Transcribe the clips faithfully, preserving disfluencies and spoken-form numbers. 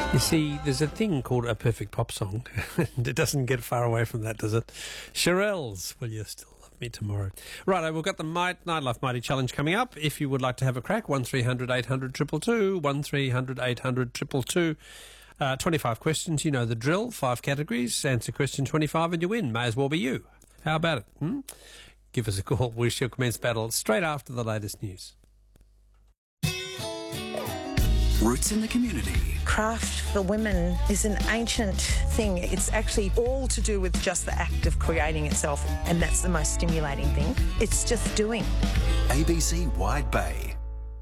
You see, there's a thing called a perfect pop song, and it doesn't get far away from that, does it? Shirelles, Will You Still Love Me Tomorrow? Right, we've got the Might Nightlife Mighty Challenge coming up. If you would like to have a crack, one three hundred eight hundred two two two, one three hundred eight hundred two two two. Uh, twenty-five questions, you know the drill, five categories, answer question twenty-five and you win. May as well be you. How about it? Hmm? Give us a call. We shall commence battle straight after the latest news. Roots in the community. Craft for women is an ancient thing. It's actually all to do with just the act of creating itself, and that's the most stimulating thing. It's just doing. A B C Wide Bay.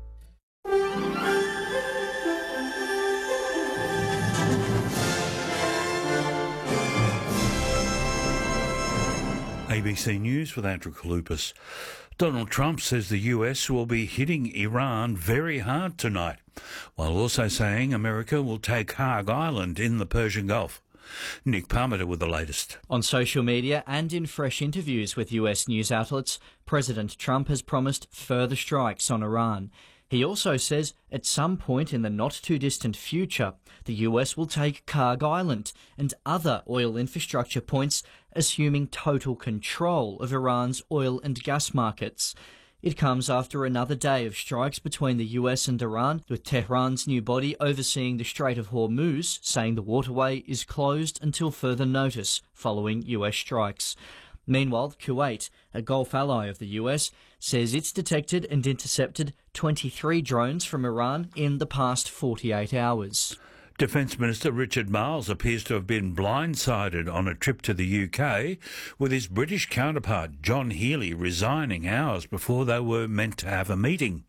A B C News with Andrew Kalupas. Donald Trump says the U S will be hitting Iran very hard tonight, while also saying America will take Hague Island in the Persian Gulf. Nick Parmiter with the latest. On social media and in fresh interviews with U S news outlets, President Trump has promised further strikes on Iran. He also says at some point in the not-too-distant future, the U S will take Hague Island and other oil infrastructure points, assuming total control of Iran's oil and gas markets. It comes after another day of strikes between the U S and Iran, with Tehran's new body overseeing the Strait of Hormuz, saying the waterway is closed until further notice following U S strikes. Meanwhile, Kuwait, a Gulf ally of the U S, says it's detected and intercepted twenty-three drones from Iran in the past forty-eight hours. Defence Minister Richard Marles appears to have been blindsided on a trip to the U K, with his British counterpart John Healey resigning hours before they were meant to have a meeting.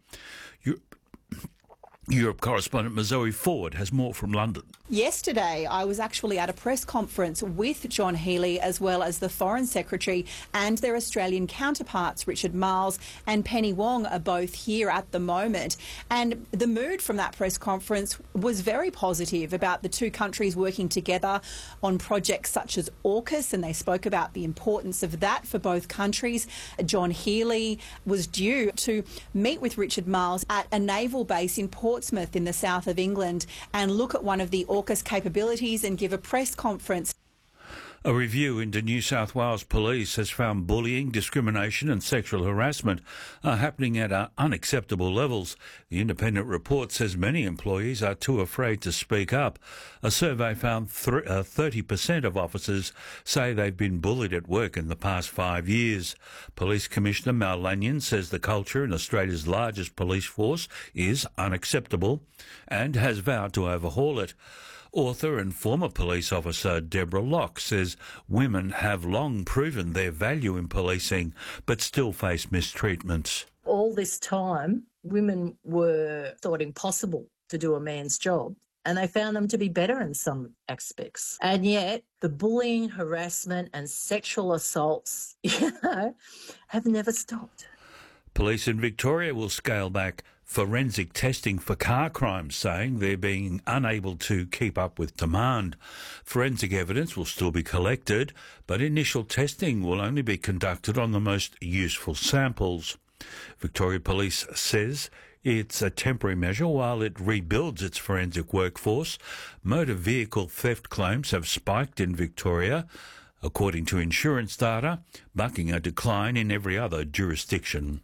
Europe correspondent Mazoe Ford has more from London. Yesterday, I was actually at a press conference with John Healey, as well as the Foreign Secretary and their Australian counterparts. Richard Marles and Penny Wong are both here at the moment. And the mood from that press conference was very positive about the two countries working together on projects such as AUKUS, and they spoke about the importance of that for both countries. John Healey was due to meet with Richard Marles at a naval base in Portsmouth in the south of England and look at one of the AUKUS capabilities and give a press conference. A review into New South Wales Police has found bullying, discrimination and sexual harassment are happening at uh, unacceptable levels. The independent report says many employees are too afraid to speak up. A survey found th- uh, thirty percent of officers say they've been bullied at work in the past five years. Police Commissioner Mal Lanyon says the culture in Australia's largest police force is unacceptable and has vowed to overhaul it. Author and former police officer Deborah Locke says women have long proven their value in policing but still face mistreatments. All this time, women were thought impossible to do a man's job, and they found them to be better in some aspects. And yet, the bullying, harassment and sexual assaults, you know, have never stopped. Police in Victoria will scale back forensic testing for car crimes, saying they're being unable to keep up with demand. Forensic evidence will still be collected, but initial testing will only be conducted on the most useful samples. Victoria Police says it's a temporary measure while it rebuilds its forensic workforce. Motor vehicle theft claims have spiked in Victoria, according to insurance data, bucking a decline in every other jurisdiction.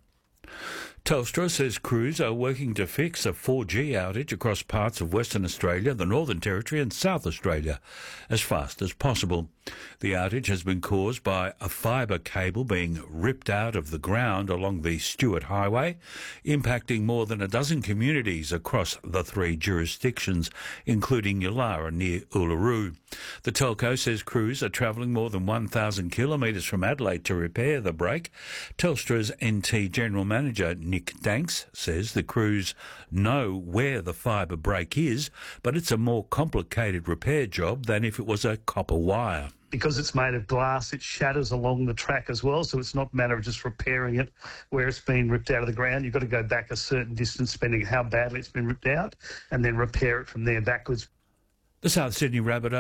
Telstra says crews are working to fix a four G outage across parts of Western Australia, the Northern Territory and South Australia as fast as possible. The outage has been caused by a fibre cable being ripped out of the ground along the Stewart Highway, impacting more than a dozen communities across the three jurisdictions, including Yulara near Uluru. The telco says crews are travelling more than one thousand kilometres from Adelaide to repair the break. Telstra's N T General Manager Nick Danks says the crews know where the fibre break is, but it's a more complicated repair job than if it was a copper wire. Because it's made of glass, it shatters along the track as well, so it's not a matter of just repairing it where it's been ripped out of the ground. You've got to go back a certain distance, depending on how badly it's been ripped out, and then repair it from there backwards. The South Sydney Rabbitohs